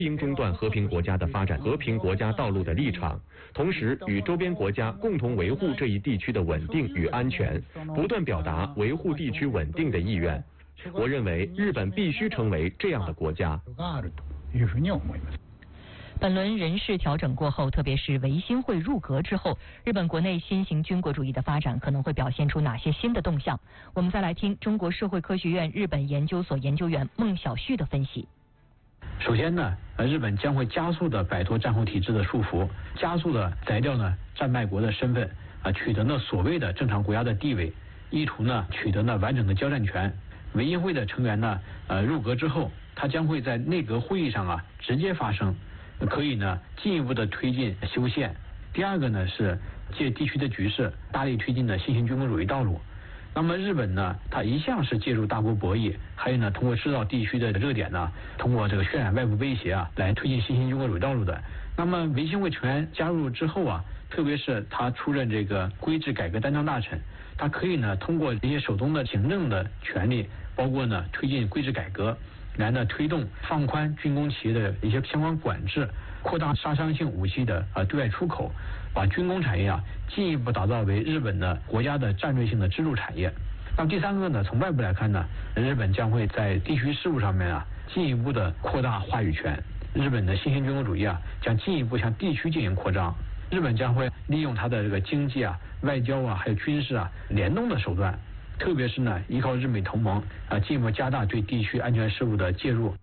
应中断和平国家的发展和平国家道路的立场，同时与周边国家共同维护这一地区的稳定与安全，不断表达维护地区稳定的意愿。我认为日本必须成为这样的国家。 本轮人事调整过后，特别是维新会入阁之后，日本国内新型军国主义的发展可能会表现出哪些新的动向？我们再来听中国社会科学院日本研究所研究员孟晓旭的分析。 首先呢，日本将会加速的摆脱战后体制的束缚，加速的摘掉呢战败国的身份，取得呢所谓的正常国家的地位，意图呢取得呢完整的交战权。维新会的成员呢，入阁之后，他将会在内阁会议上直接发声。可以呢进一步的推进修宪。第二个呢是借地区的局势大力推进的新型军国主义道路。那么日本呢，它一向是借助大国博弈，还有呢通过制造地区的热点呢，通过这个渲染外部威胁来推进新型军国主义道路的。那么维新会成员加入之后特别是他出任这个规制改革担当大臣，他可以呢通过这些手中的行政的权力，包括呢推进规制改革，来呢推动放宽军工企业的一些相关管制，扩大杀伤性武器的对外出口，把军工产业进一步打造为日本的国家的战略性的支柱产业。那么第三个呢，从外部来看呢，日本将会在地区事务上面进一步的扩大话语权。日本的新型军国主义将进一步向地区进行扩张。日本将会利用它的这个经济外交还有军事联动的手段，特别是呢依靠日美同盟进一步加大对地区安全事务的介入。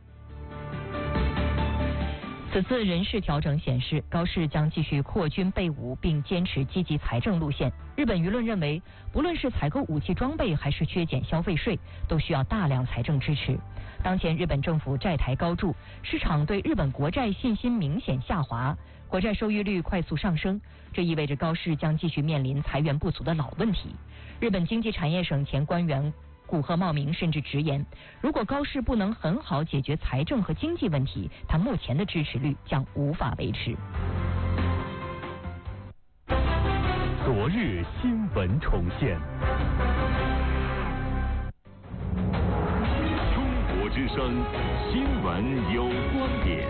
此次人事调整显示，高市将继续扩军备武，并坚持积极财政路线。日本舆论认为，不论是采购武器装备，还是削减消费税，都需要大量财政支持。当前日本政府债台高筑，市场对日本国债信心明显下滑，国债收益率快速上升，这意味着高市将继续面临财源不足的老问题。日本经济产业省前官员古贺茂明甚至直言，如果高市不能很好解决财政和经济问题，他目前的支持率将无法维持。 昨日新闻重现，中国之声新闻有观点。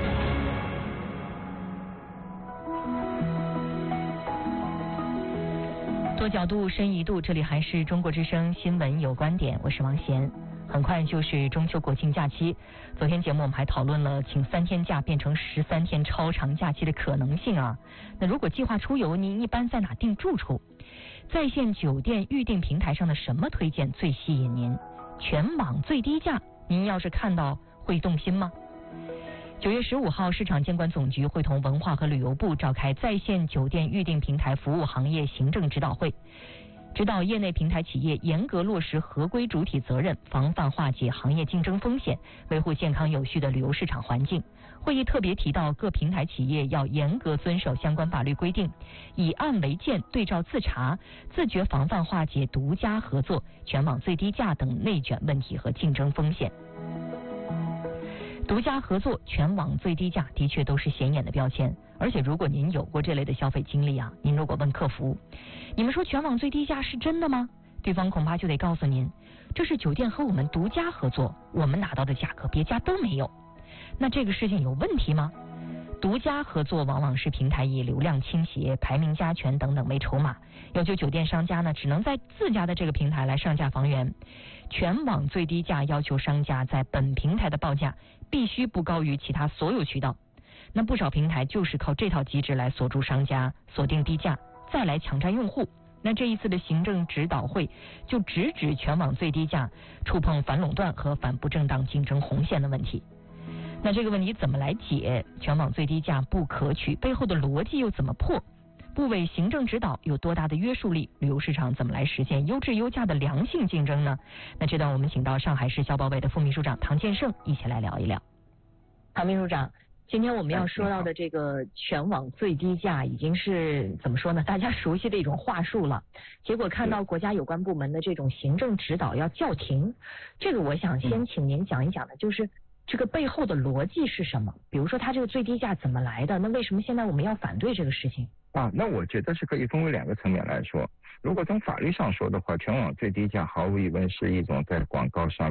多角度深一度，这里还是中国之声新闻有观点，我是王贤。很快就是中秋国庆假期，昨天节目我们还讨论了请3天假变成13天超长假期的可能性那如果计划出游，您一般在哪订住处？在线酒店预订平台上的什么推荐最吸引您？全网最低价，您要是看到会动心吗？9月15号，市场监管总局会同文化和旅游部召开在线酒店预订平台服务行业行政指导会，指导业内平台企业严格落实合规主体责任，防范化解行业竞争风险，维护健康有序的旅游市场环境。会议特别提到，各平台企业要严格遵守相关法律规定，以案为鉴，对照自查，自觉防范化解独家合作、全网最低价等内卷问题和竞争风险。独家合作、全网最低价的确都是显眼的标签，而且如果您有过这类的消费经历您如果问客服，你们说全网最低价是真的吗？对方恐怕就得告诉您，这是酒店和我们独家合作，我们拿到的价格别家都没有。那这个事情有问题吗？独家合作往往是平台以流量倾斜、排名加权等等为筹码，要求酒店商家只能在自家的这个平台来上架房源。全网最低价要求商家在本平台的报价必须不高于其他所有渠道。那不少平台就是靠这套机制来锁住商家，锁定低价，再来抢占用户。那这一次的行政指导会就直指全网最低价触碰反垄断和反不正当竞争红线的问题。那这个问题怎么来解？全网最低价不可取，背后的逻辑又怎么破？部委行政指导有多大的约束力？旅游市场怎么来实现优质优价的良性竞争呢？那这段我们请到上海市消保委的副秘书长唐建胜一起来聊一聊。唐秘书长，今天我们要说到的这个全网最低价已经是怎么说呢？大家熟悉的一种话术了。结果看到国家有关部门的这种行政指导要叫停，这个我想先请您讲一讲的，就是这个背后的逻辑是什么？比如说它这个最低价怎么来的？那为什么现在我们要反对这个事情？ 那我觉得是可以分为2个层面来说。如果从法律上说的话，全网最低价毫无疑问是一种在广告上